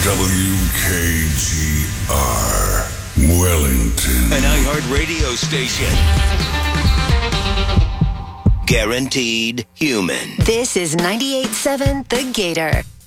WKGR, Wellington. An iHeart radio station. Guaranteed human. This is 98.7 The Gator.